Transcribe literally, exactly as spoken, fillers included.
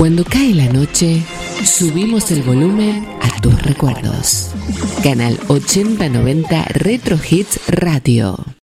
Cuando cae la noche, subimos el volumen a tus recuerdos. Canal ochenta noventa Retro Hits Radio.